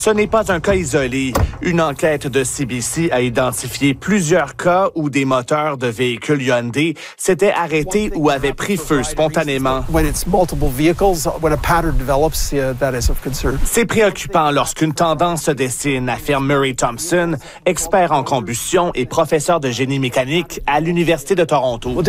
Ce n'est pas un cas isolé. Une enquête de CBC a identifié plusieurs cas où des moteurs de véhicules Hyundai s'étaient arrêtés ou avaient pris feu spontanément. C'est préoccupant lorsqu'une tendance se dessine, affirme Murray Thompson, expert en combustion et professeur de génie mécanique à l'Université de Toronto.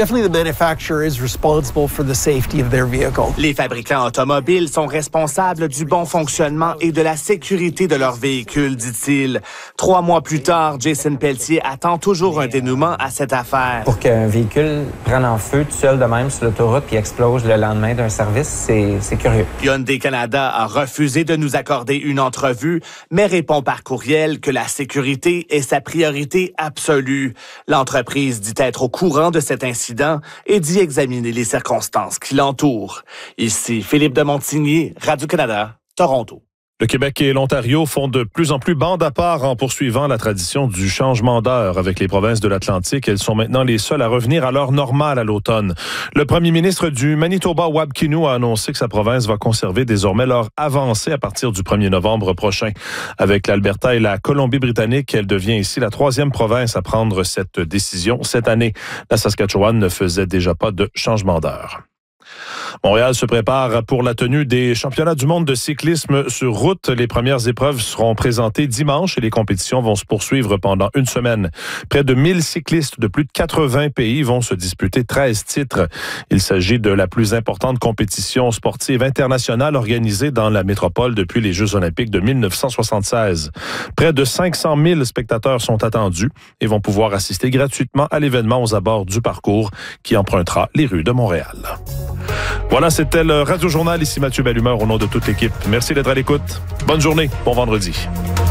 Les fabricants automobiles sont responsables du bon fonctionnement et de la sécurité de leur véhicule, dit-il. 3 mois plus tard, Jason Pelletier attend toujours un dénouement à cette affaire. Pour qu'un véhicule prenne en feu tout seul de même sur l'autoroute puis explose le lendemain d'un service, c'est curieux. Hyundai Canada a refusé de nous accorder une entrevue, mais répond par courriel que la sécurité est sa priorité absolue. L'entreprise dit être au courant de cet incident et dit examiner les circonstances qui l'entourent. Ici, Philippe de Montigny, Radio-Canada, Toronto. Le Québec et l'Ontario font de plus en plus bande à part en poursuivant la tradition du changement d'heure avec les provinces de l'Atlantique. Elles sont maintenant les seules à revenir à l'heure normale à l'automne. Le premier ministre du Manitoba, Wab Kinew, a annoncé que sa province va conserver désormais l'heure avancée à partir du 1er novembre prochain. Avec l'Alberta et la Colombie-Britannique, elle devient ici la 3e province à prendre cette décision cette année. La Saskatchewan ne faisait déjà pas de changement d'heure. Montréal se prépare pour la tenue des championnats du monde de cyclisme sur route. Les premières épreuves seront présentées dimanche et les compétitions vont se poursuivre pendant une semaine. Près de 1000 cyclistes de plus de 80 pays vont se disputer 13 titres. Il s'agit de la plus importante compétition sportive internationale organisée dans la métropole depuis les Jeux olympiques de 1976. Près de 500 000 spectateurs sont attendus et vont pouvoir assister gratuitement à l'événement aux abords du parcours qui empruntera les rues de Montréal. Voilà, c'était le Radio Journal. Ici Mathieu Bellumeur au nom de toute l'équipe. Merci d'être à l'écoute. Bonne journée. Bon vendredi.